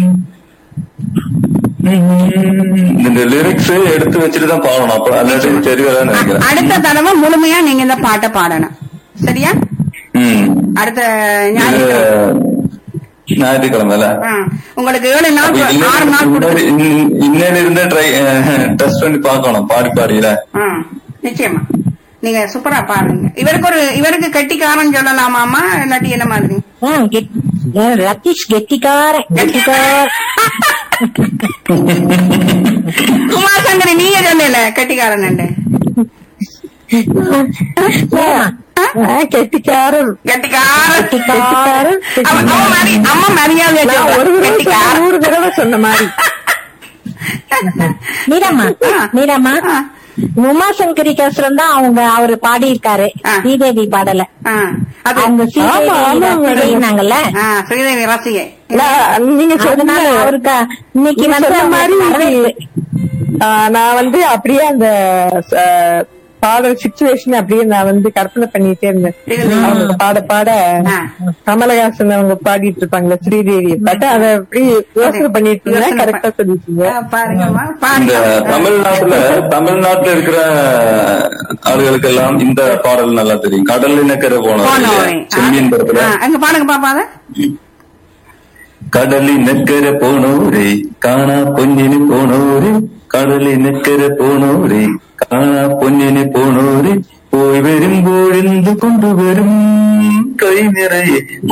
இந்த லிரிக்ஸ் எடுத்து வச்சுட்டுதான் பாடணும். அப்ப அல்லாட்டி சரி வரான்னு நினைக்கிறேன். அடுத்த தடவை முழுமையா நீங்க இந்த பாட்டை பாடணும். சரியா? அடுத்த ஞாயிற்றுக்கிழமை உங்களுக்கு 7 நாள் 6 நாள் இன்னையில இருந்தே டெஸ்ட் பண்ணி பாக்கணும். பாடியில நிச்சயமா நீங்க சூப்பரா பாருங்க. இவருக்கு கெட்டிக்காரன் சொல்லலாமாமா இல்லாட்டி என்ன மாதிரி? ரத்தீஷ் கெட்டிக்கார குமார் சங்கரி நீங்க சொல்லல கெட்டிக்காரன் கெட்டிக்காரன் அம்மா மரியாதை 100 தடவை சொன்ன மாதிரி. மீராமா உமாசங்கரி கசரம் தான் அவரு பாடி இருக்காரு. ஸ்ரீதேவி பாடல அவங்க ஸ்ரீதேவினாங்கல்ல, ஸ்ரீதேவி ரசிகை நீங்க சொன்னால அவருக்கு இன்னைக்கு வந்த மாதிரி. நான் அப்படியே அந்த பாடல் சிச்சுவேஷன் அப்படியே நான் கற்பனை பண்ணிட்டே இருந்தேன். அவங்க பாட கமலஹாசன் அவங்க பாடிட்டு இருப்பாங்களா ஸ்ரீதேவி பாட்டு, அதை அப்படி யோசனை பண்ணிட்டு இருந்தேன். கரெக்டா சொல்லிட்டீங்க. தமிழ்நாட்டுல இருக்கிற ஆளுகளுக்கெல்லாம் இந்த பாடல் நல்லா தெரியும். கடல் நக்கரை போனோம் செம்பியன் படத்துல பாருங்க பாப்பாத கடலின் நக்கரை போனோரே காணா பொன்னினு போனோரே கடலின் நக்கரை போனோரே காணா பொன்னினு போனோரே போய் வரும் பொழுந்து கொண்டு வரும் கை நிறைய